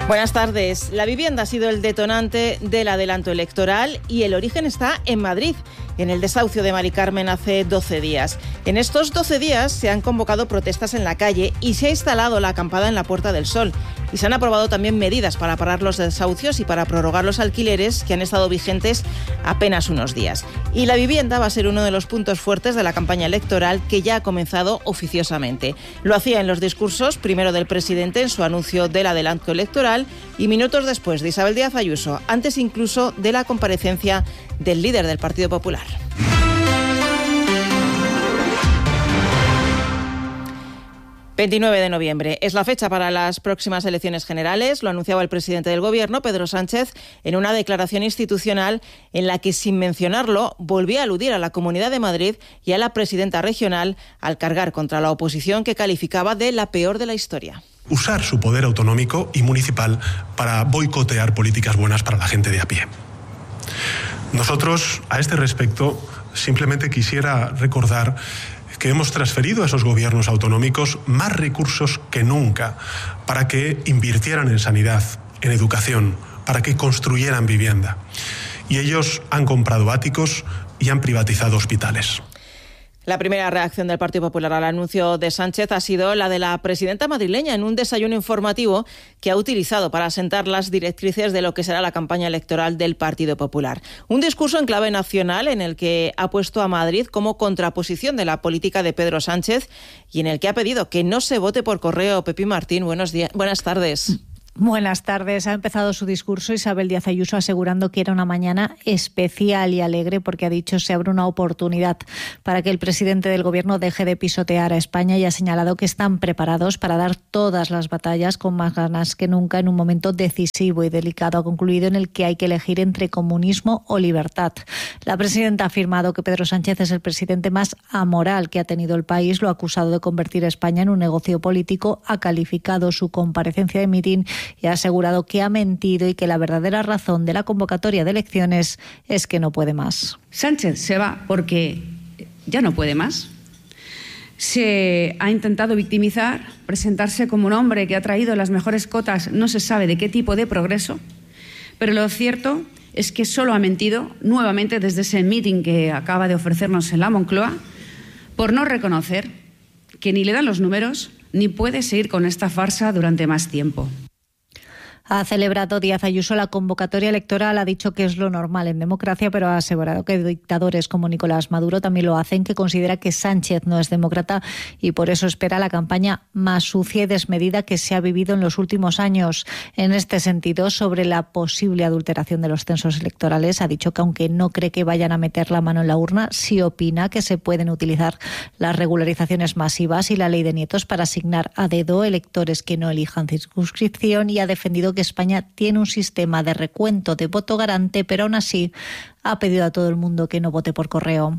Buenas tardes. La vivienda ha sido el detonante del adelanto electoral y el origen está en Madrid, en el desahucio de Mari Carmen hace 12 días. En estos 12 días se han convocado protestas en la calle y se ha instalado la acampada en la Puerta del Sol. Y se han aprobado también medidas para parar los desahucios y para prorrogar los alquileres que han estado vigentes apenas unos días. Y la vivienda va a ser uno de los puntos fuertes de la campaña electoral que ya ha comenzado oficiosamente. Lo hacía en los discursos, primero del presidente en su anuncio del adelanto electoral y minutos después de Isabel Díaz Ayuso, antes incluso de la comparecencia del líder del Partido Popular. ...29 de noviembre. Es la fecha para las próximas elecciones generales. Lo anunciaba el presidente del Gobierno, Pedro Sánchez, en una declaración institucional en la que, sin mencionarlo, volvía a aludir a la Comunidad de Madrid y a la presidenta regional al cargar contra la oposición que calificaba de la peor de la historia. Usar su poder autonómico y municipal para boicotear políticas buenas para la gente de a pie. Nosotros, a este respecto, simplemente quisiera recordar que hemos transferido a esos gobiernos autonómicos más recursos que nunca para que invirtieran en sanidad, en educación, para que construyeran vivienda. Y ellos han comprado áticos y han privatizado hospitales. La primera reacción del Partido Popular al anuncio de Sánchez ha sido la de la presidenta madrileña en un desayuno informativo que ha utilizado para asentar las directrices de lo que será la campaña electoral del Partido Popular. Un discurso en clave nacional en el que ha puesto a Madrid como contraposición de la política de Pedro Sánchez y en el que ha pedido que no se vote por correo. Pepi Martín, buenas tardes. Buenas tardes. Ha empezado su discurso Isabel Díaz Ayuso asegurando que era una mañana especial y alegre porque ha dicho se abre una oportunidad para que el presidente del Gobierno deje de pisotear a España y ha señalado que están preparados para dar todas las batallas con más ganas que nunca en un momento decisivo y delicado. Ha concluido en el que hay que elegir entre comunismo o libertad. La presidenta ha afirmado que Pedro Sánchez es el presidente más amoral que ha tenido el país. Lo ha acusado de convertir a España en un negocio político. Ha calificado su comparecencia de mitin y ha asegurado que ha mentido y que la verdadera razón de la convocatoria de elecciones es que no puede más. Sánchez se va porque ya no puede más. Se ha intentado victimizar, presentarse como un hombre que ha traído las mejores cotas, no se sabe de qué tipo de progreso, pero lo cierto es que solo ha mentido nuevamente desde ese mitin que acaba de ofrecernos en la Moncloa por no reconocer que ni le dan los números ni puede seguir con esta farsa durante más tiempo. Ha celebrado Díaz Ayuso la convocatoria electoral, ha dicho que es lo normal en democracia, pero ha asegurado que dictadores como Nicolás Maduro también lo hacen, que considera que Sánchez no es demócrata y por eso espera la campaña más sucia y desmedida que se ha vivido en los últimos años. En este sentido, sobre la posible adulteración de los censos electorales, ha dicho que aunque no cree que vayan a meter la mano en la urna, sí opina que se pueden utilizar las regularizaciones masivas y la ley de nietos para asignar a dedo electores que no elijan circunscripción y ha defendido que España tiene un sistema de recuento de voto garante, pero aún así ha pedido a todo el mundo que no vote por correo.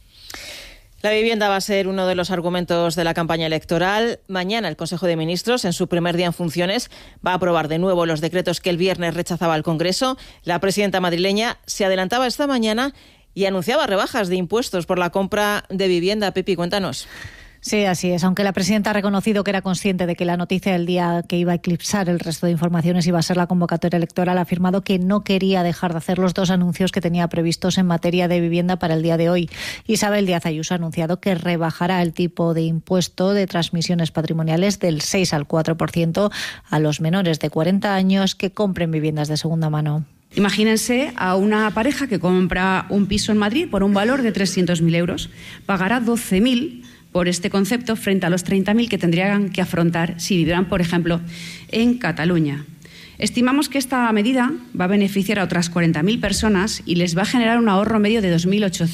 La vivienda va a ser uno de los argumentos de la campaña electoral. Mañana el Consejo de Ministros, en su primer día en funciones, va a aprobar de nuevo los decretos que el viernes rechazaba el Congreso. La presidenta madrileña se adelantaba esta mañana y anunciaba rebajas de impuestos por la compra de vivienda. Pepi, cuéntanos. Sí, así es. Aunque la presidenta ha reconocido que era consciente de que la noticia del día que iba a eclipsar el resto de informaciones iba a ser la convocatoria electoral, ha afirmado que no quería dejar de hacer los dos anuncios que tenía previstos en materia de vivienda para el día de hoy. Isabel Díaz Ayuso ha anunciado que rebajará el tipo de impuesto de transmisiones patrimoniales del 6 al 4% a los menores de 40 años que compren viviendas de segunda mano. Imagínense a una pareja que compra un piso en Madrid por un valor de 300.000 euros. Pagará 12.000 por este concepto frente a los 30.000 que tendrían que afrontar si vivieran, por ejemplo, en Cataluña. Estimamos que esta medida va a beneficiar a otras 40.000 personas y les va a generar un ahorro medio de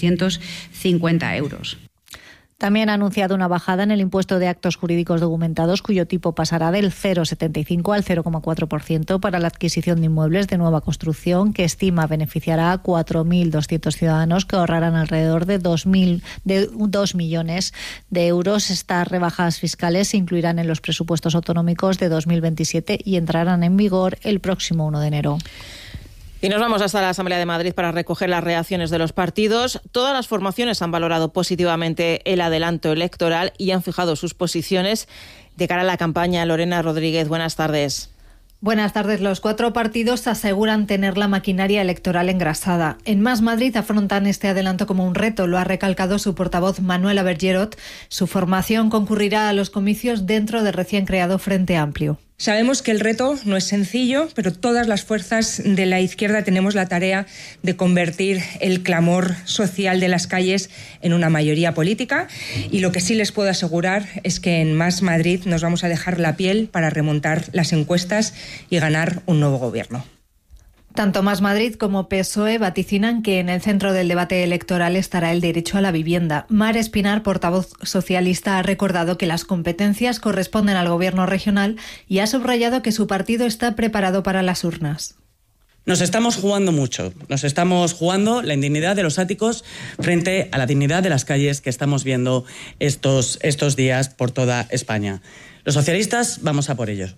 2.850 euros. También ha anunciado una bajada en el impuesto de actos jurídicos documentados, cuyo tipo pasará del 0,75 al 0,4% para la adquisición de inmuebles de nueva construcción, que estima beneficiará a 4.200 ciudadanos que ahorrarán alrededor de 2 millones de euros. Estas rebajas fiscales se incluirán en los presupuestos autonómicos de 2027 y entrarán en vigor el próximo 1 de enero. Y nos vamos hasta la Asamblea de Madrid para recoger las reacciones de los partidos. Todas las formaciones han valorado positivamente el adelanto electoral y han fijado sus posiciones de cara a la campaña. Lorena Rodríguez, buenas tardes. Buenas tardes. Los 4 partidos aseguran tener la maquinaria electoral engrasada. En Más Madrid afrontan este adelanto como un reto, lo ha recalcado su portavoz Manuela Bergerot. Su formación concurrirá a los comicios dentro del recién creado Frente Amplio. Sabemos que el reto no es sencillo, pero todas las fuerzas de la izquierda tenemos la tarea de convertir el clamor social de las calles en una mayoría política, y lo que sí les puedo asegurar es que en Más Madrid nos vamos a dejar la piel para remontar las encuestas y ganar un nuevo gobierno. Tanto Más Madrid como PSOE vaticinan que en el centro del debate electoral estará el derecho a la vivienda. Mar Espinar, portavoz socialista, ha recordado que las competencias corresponden al gobierno regional y ha subrayado que su partido está preparado para las urnas. Nos estamos jugando mucho, nos estamos jugando la indignidad de los áticos frente a la dignidad de las calles que estamos viendo estos días por toda España. Los socialistas vamos a por ello.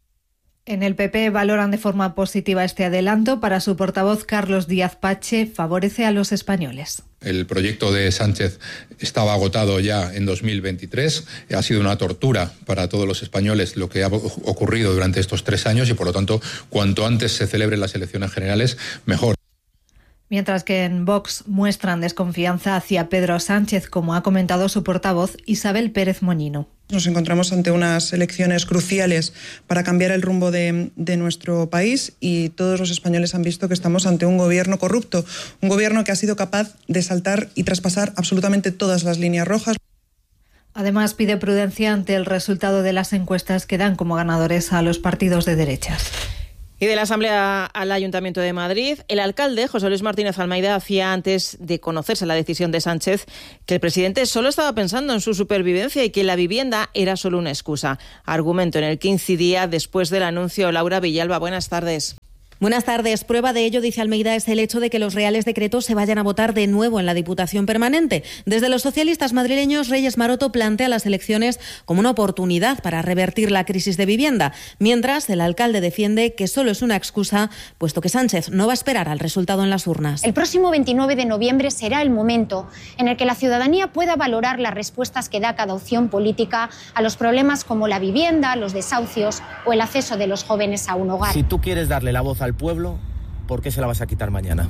En el PP valoran de forma positiva este adelanto. Para su portavoz, Carlos Díaz Pache, favorece a los españoles. El proyecto de Sánchez estaba agotado ya en 2023. Ha sido una tortura para todos los españoles lo que ha ocurrido durante estos 3 años y, por lo tanto, cuanto antes se celebren las elecciones generales, mejor. Mientras que en Vox muestran desconfianza hacia Pedro Sánchez, como ha comentado su portavoz Isabel Pérez Moñino. Nos encontramos ante unas elecciones cruciales para cambiar el rumbo de nuestro país, y todos los españoles han visto que estamos ante un gobierno corrupto, un gobierno que ha sido capaz de saltar y traspasar absolutamente todas las líneas rojas. Además, pide prudencia ante el resultado de las encuestas que dan como ganadores a los partidos de derechas. Y de la Asamblea al Ayuntamiento de Madrid, el alcalde José Luis Martínez Almeida hacía, antes de conocerse la decisión de Sánchez, que el presidente solo estaba pensando en su supervivencia y que la vivienda era solo una excusa. Argumento en el que incidía después del anuncio. Laura Villalba, buenas tardes. Buenas tardes. Prueba de ello, dice Almeida, es el hecho de que los reales decretos se vayan a votar de nuevo en la Diputación Permanente. Desde los socialistas madrileños, Reyes Maroto plantea las elecciones como una oportunidad para revertir la crisis de vivienda, mientras el alcalde defiende que solo es una excusa, puesto que Sánchez no va a esperar al resultado en las urnas. El próximo 29 de noviembre será el momento en el que la ciudadanía pueda valorar las respuestas que da cada opción política a los problemas como la vivienda, los desahucios o el acceso de los jóvenes a un hogar. Si tú quieres darle la voz al pueblo, ¿por qué se la vas a quitar mañana?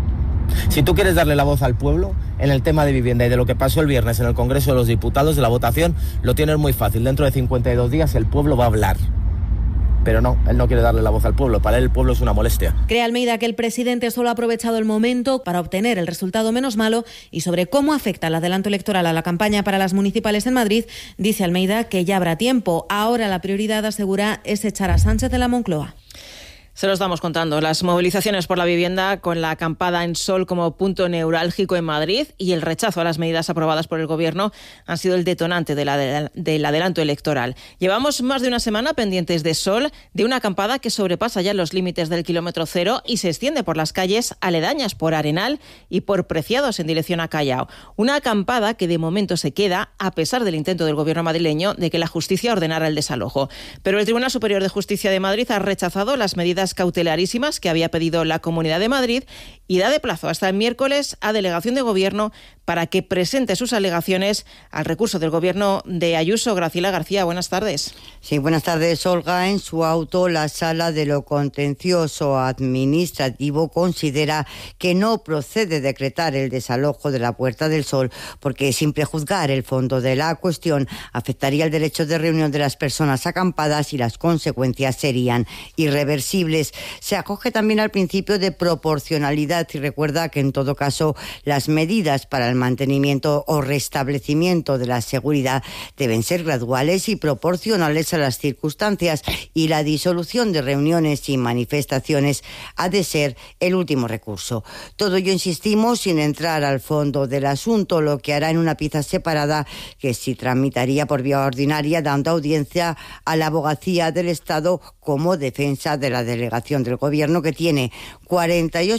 Si tú quieres darle la voz al pueblo en el tema de vivienda y de lo que pasó el viernes en el Congreso de los Diputados, de la votación, lo tienes muy fácil. Dentro de 52 días el pueblo va a hablar. Pero no, él no quiere darle la voz al pueblo. Para él el pueblo es una molestia. Cree Almeida que el presidente solo ha aprovechado el momento para obtener el resultado menos malo, y sobre cómo afecta el adelanto electoral a la campaña para las municipales en Madrid, dice Almeida que ya habrá tiempo. Ahora la prioridad, asegura, es echar a Sánchez de la Moncloa. Se lo estamos contando. Las movilizaciones por la vivienda, con la acampada en Sol como punto neurálgico en Madrid y el rechazo a las medidas aprobadas por el Gobierno, han sido el detonante del adelanto electoral. Llevamos más de una semana pendientes de Sol, de una acampada que sobrepasa ya los límites del kilómetro cero y se extiende por las calles aledañas, por Arenal y por Preciados en dirección a Callao. Una acampada que de momento se queda, a pesar del intento del Gobierno madrileño de que la justicia ordenara el desalojo. Pero el Tribunal Superior de Justicia de Madrid ha rechazado las medidas cautelarísimas que había pedido la Comunidad de Madrid y da de plazo hasta el miércoles a Delegación de Gobierno para que presente sus alegaciones al recurso del Gobierno de Ayuso. Graciela García, buenas tardes. Sí, buenas tardes, Olga. En su auto, la Sala de lo Contencioso Administrativo considera que no procede decretar el desalojo de la Puerta del Sol porque, sin prejuzgar el fondo de la cuestión, afectaría el derecho de reunión de las personas acampadas y las consecuencias serían irreversibles. Se acoge también al principio de proporcionalidad y recuerda que en todo caso las medidas para el mantenimiento o restablecimiento de la seguridad deben ser graduales y proporcionales a las circunstancias, y la disolución de reuniones y manifestaciones ha de ser el último recurso. Todo ello, insistimos, sin entrar al fondo del asunto, lo que hará en una pieza separada que se tramitaría por vía ordinaria, dando audiencia a la Abogacía del Estado como defensa de la delegación del Gobierno, que tiene 48 horas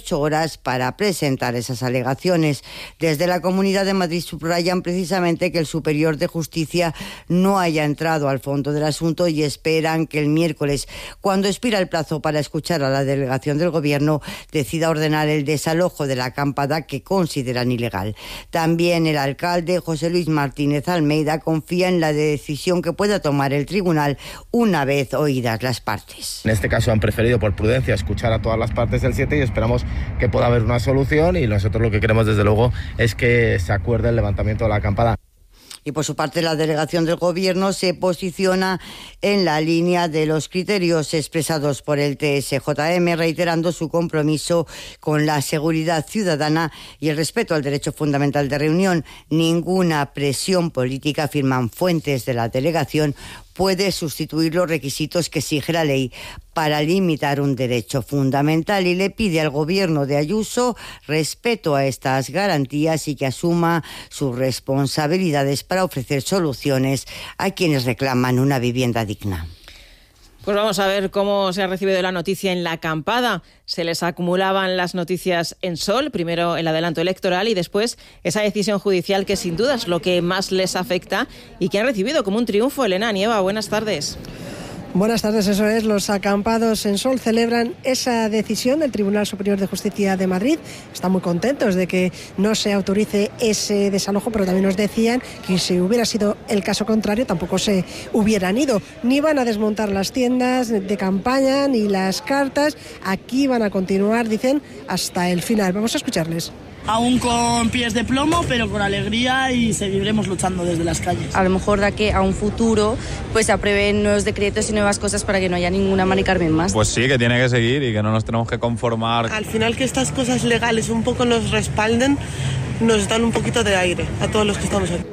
días para presentar esas alegaciones. Desde la Comunidad de Madrid subrayan precisamente que el Superior de Justicia no haya entrado al fondo del asunto y esperan que el miércoles, cuando expira el plazo para escuchar a la delegación del Gobierno, decida ordenar el desalojo de la acampada que consideran ilegal. También el alcalde José Luis Martínez Almeida confía en la decisión que pueda tomar el tribunal una vez oídas las partes. En este caso han preferido por prudencia escuchar a todas las partes del 7 y esperamos que pueda haber una solución, y nosotros lo que queremos desde luego es que se acuerde el levantamiento de la acampada. Y por su parte la delegación del Gobierno se posiciona en la línea de los criterios expresados por el TSJM, reiterando su compromiso con la seguridad ciudadana y el respeto al derecho fundamental de reunión. Ninguna presión política, afirman fuentes de la delegación, puede sustituir los requisitos que exige la ley para limitar un derecho fundamental, y le pide al Gobierno de Ayuso respeto a estas garantías y que asuma sus responsabilidades para ofrecer soluciones a quienes reclaman una vivienda digna. Pues vamos a ver cómo se ha recibido la noticia en la acampada. Se les acumulaban las noticias en Sol, primero el adelanto electoral y después esa decisión judicial que sin duda es lo que más les afecta y que han recibido como un triunfo. Elena Nieva, buenas tardes. Buenas tardes, eso es. Los acampados en Sol celebran esa decisión del Tribunal Superior de Justicia de Madrid. Están muy contentos de que no se autorice ese desalojo, pero también nos decían que si hubiera sido el caso contrario tampoco se hubieran ido. Ni van a desmontar las tiendas de campaña ni las cartas. Aquí van a continuar, dicen, hasta el final. Vamos a escucharles. Aún con pies de plomo, pero con alegría, y seguiremos luchando desde las calles. A lo mejor de aquí a un futuro pues se aprueben nuevos decretos y nuevas cosas para que no haya ninguna Mari Carmen más. Pues sí, que tiene que seguir y que no nos tenemos que conformar. Al final, que estas cosas legales un poco nos respalden, nos dan un poquito de aire a todos los que estamos aquí.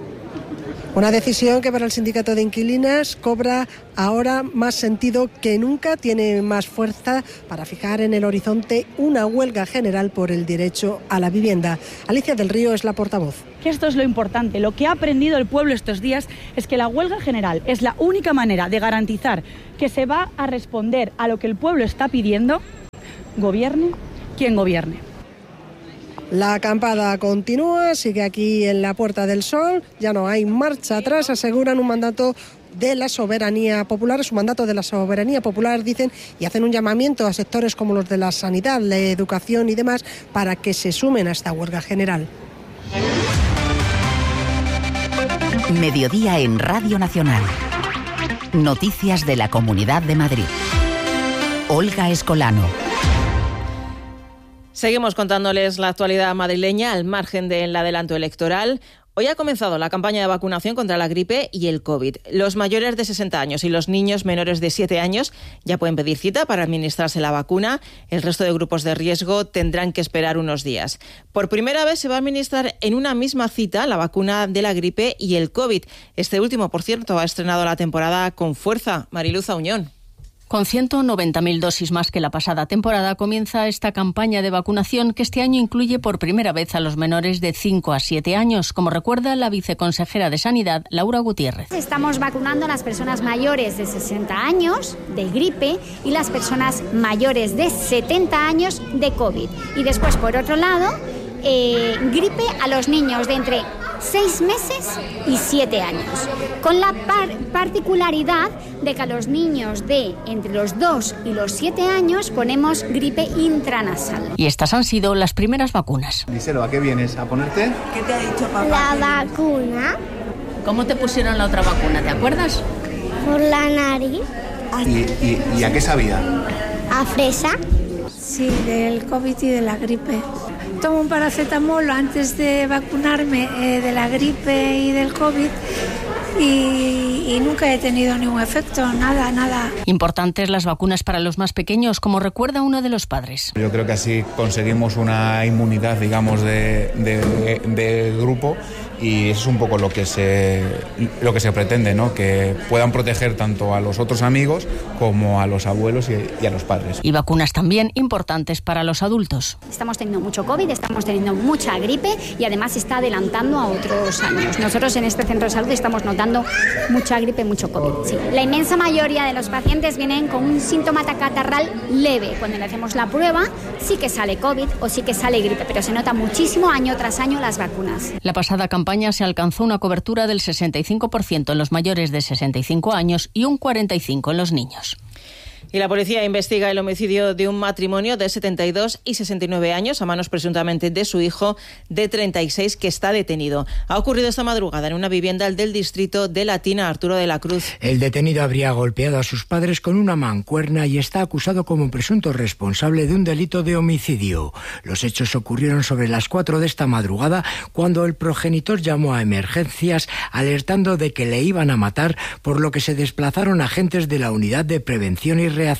Una decisión que para el sindicato de inquilinas cobra ahora más sentido que nunca, tiene más fuerza para fijar en el horizonte una huelga general por el derecho a la vivienda. Alicia del Río es la portavoz. Que esto es lo importante. Lo que ha aprendido el pueblo estos días es que la huelga general es la única manera de garantizar que se va a responder a lo que el pueblo está pidiendo, gobierne quien gobierne. La acampada continúa, sigue aquí en la Puerta del Sol, ya no hay marcha atrás, aseguran un mandato de la soberanía popular, es un mandato de la soberanía popular, dicen, y hacen un llamamiento a sectores como los de la sanidad, la educación y demás, para que se sumen a esta huelga general. Mediodía en Radio Nacional. Noticias de la Comunidad de Madrid. Olga Escolano. Seguimos contándoles la actualidad madrileña al margen del adelanto electoral. Hoy ha comenzado la campaña de vacunación contra la gripe y el COVID. Los mayores de 60 años y los niños menores de 7 años ya pueden pedir cita para administrarse la vacuna. El resto de grupos de riesgo tendrán que esperar unos días. Por primera vez se va a administrar en una misma cita la vacuna de la gripe y el COVID. Este último, por cierto, ha estrenado la temporada con fuerza. Mariluz Auñón. Con 190.000 dosis más que la pasada temporada, comienza esta campaña de vacunación que este año incluye por primera vez a los menores de 5 a 7 años, como recuerda la viceconsejera de Sanidad, Laura Gutiérrez. Estamos vacunando a las personas mayores de 60 años de gripe y las personas mayores de 70 años de COVID. Y después, por otro lado, gripe a los niños de entre 6 meses y 7 años, con la particularidad de que a los niños de entre los 2 y los 7 años ponemos gripe intranasal. Y estas han sido las primeras vacunas. Díselo, ¿a qué vienes? ¿A ponerte? ¿Qué te ha dicho papá? La vacuna. ¿Cómo te pusieron la otra vacuna? ¿Te acuerdas? Por la nariz. ¿Y a qué sabía? ¿A fresa? Sí, del COVID y de la gripe. Tomo un paracetamol antes de vacunarme de la gripe y del COVID y nunca he tenido ningún efecto, nada. Importantes las vacunas para los más pequeños, como recuerda uno de los padres. Yo creo que así conseguimos una inmunidad, digamos, de grupo y eso es un poco lo que se pretende, ¿no? Que puedan proteger tanto a los otros amigos como a los abuelos y a los padres. Y vacunas también importantes para los adultos. Estamos teniendo mucho COVID, estamos teniendo mucha gripe y además se está adelantando a otros años. Nosotros en este centro de salud estamos notando mucha gripe, mucho COVID. Sí. La inmensa mayoría de los pacientes vienen con un síntoma catarral leve. Cuando le hacemos la prueba sí que sale COVID o sí que sale gripe, pero se nota muchísimo año tras año las vacunas. La pasada campaña se alcanzó una cobertura del 65% en los mayores de 65 años y un 45% en los niños. Y la policía investiga el homicidio de un matrimonio de 72 y 69 años a manos presuntamente de su hijo de 36 que está detenido. Ha ocurrido esta madrugada en una vivienda del distrito de Latina, Arturo de la Cruz. El detenido habría golpeado a sus padres con una mancuerna y está acusado como presunto responsable de un delito de homicidio. Los hechos ocurrieron sobre las 4 de esta madrugada cuando el progenitor llamó a emergencias alertando de que le iban a matar, por lo que se desplazaron agentes de la Unidad de Prevención y Reacción.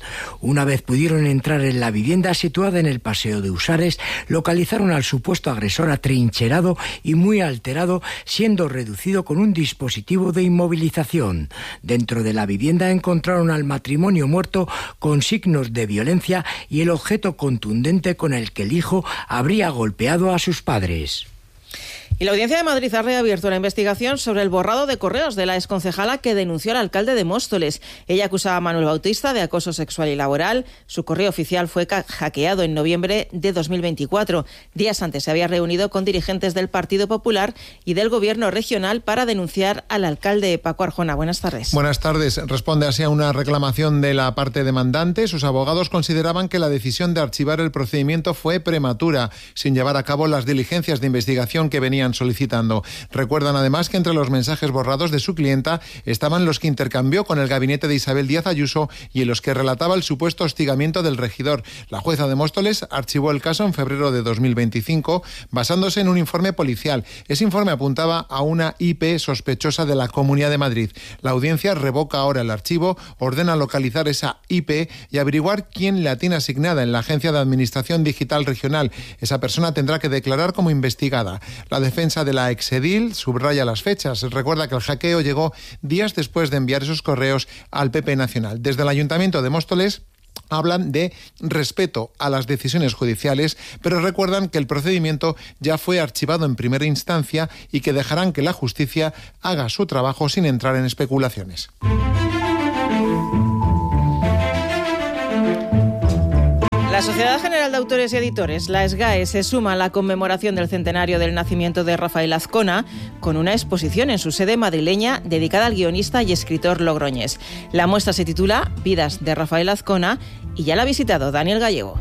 Una vez pudieron entrar en la vivienda situada en el Paseo de Usares, localizaron al supuesto agresor atrincherado y muy alterado, siendo reducido con un dispositivo de inmovilización. Dentro de la vivienda encontraron al matrimonio muerto con signos de violencia y el objeto contundente con el que el hijo habría golpeado a sus padres. Y la Audiencia de Madrid ha reabierto la investigación sobre el borrado de correos de la exconcejala que denunció al alcalde de Móstoles. Ella acusaba a Manuel Bautista de acoso sexual y laboral. Su correo oficial fue hackeado en noviembre de 2024. Días antes se había reunido con dirigentes del Partido Popular y del Gobierno regional para denunciar al alcalde. Paco Arjona, buenas tardes. Buenas tardes. Responde así a una reclamación de la parte demandante. Sus abogados consideraban que la decisión de archivar el procedimiento fue prematura, sin llevar a cabo las diligencias de investigación que venían solicitando. Recuerdan además que entre los mensajes borrados de su clienta estaban los que intercambió con el gabinete de Isabel Díaz Ayuso y en los que relataba el supuesto hostigamiento del regidor. La jueza de Móstoles archivó el caso en febrero de 2025 basándose en un informe policial. Ese informe apuntaba a una IP sospechosa de la Comunidad de Madrid. La audiencia revoca ahora el archivo, ordena localizar esa IP y averiguar quién la tiene asignada en la Agencia de Administración Digital Regional. Esa persona tendrá que declarar como investigada. La defensa de la exedil subraya las fechas. Recuerda que el hackeo llegó días después de enviar esos correos al PP Nacional. Desde el Ayuntamiento de Móstoles hablan de respeto a las decisiones judiciales, pero recuerdan que el procedimiento ya fue archivado en primera instancia y que dejarán que la justicia haga su trabajo sin entrar en especulaciones. La Sociedad General de Autores y Editores, la SGAE, se suma a la conmemoración del centenario del nacimiento de Rafael Azcona con una exposición en su sede madrileña dedicada al guionista y escritor logroñés. La muestra se titula Vidas de Rafael Azcona y ya la ha visitado Daniel Gallego.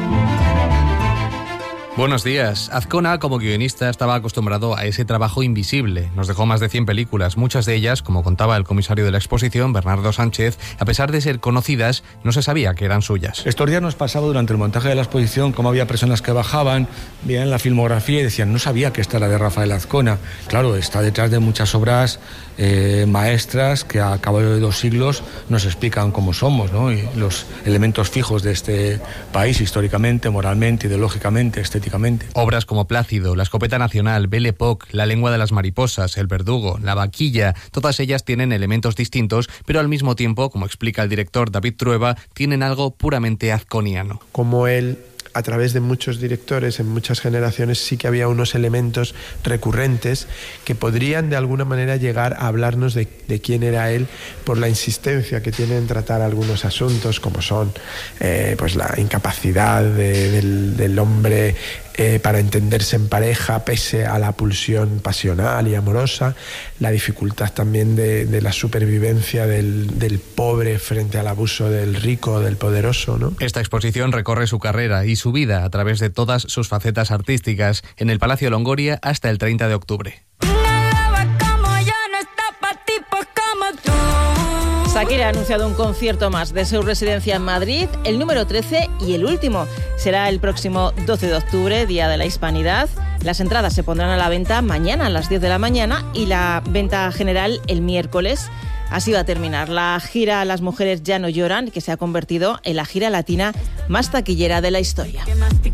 Buenos días. Azcona, como guionista, estaba acostumbrado a ese trabajo invisible. Nos dejó más de 100 películas, muchas de ellas, como contaba el comisario de la exposición, Bernardo Sánchez, a pesar de ser conocidas, no se sabía que eran suyas. Estos días nos pasaba durante el montaje de la exposición cómo había personas que bajaban, veían la filmografía y decían, no sabía que esta era de Rafael Azcona. Claro, está detrás de muchas obras maestras que a cabo de 2 siglos nos explican cómo somos, ¿no? Y los elementos fijos de este país históricamente, moralmente, ideológicamente, estéticamente. Obras como Plácido, La Escopeta Nacional, Belle Époque, La Lengua de las Mariposas, El Verdugo, La Vaquilla, todas ellas tienen elementos distintos, pero al mismo tiempo, como explica el director David Trueba, tienen algo puramente azconiano. Como él, a través de muchos directores en muchas generaciones, sí que había unos elementos recurrentes que podrían de alguna manera llegar a hablarnos de quién era él por la insistencia que tiene en tratar algunos asuntos como son pues la incapacidad del hombre para entenderse en pareja pese a la pulsión pasional y amorosa, la dificultad también de la supervivencia del pobre frente al abuso del rico, del poderoso, ¿no? Esta exposición recorre su carrera y su vida a través de todas sus facetas artísticas en el Palacio Longoria hasta el 30 de octubre. Shakira ha anunciado un concierto más de su residencia en Madrid, el número 13 y el último. Será el próximo 12 de octubre, Día de la Hispanidad. Las entradas se pondrán a la venta mañana a las 10 de la mañana y la venta general el miércoles. Así va a terminar la gira Las Mujeres Ya No Lloran, que se ha convertido en la gira latina más taquillera de la historia.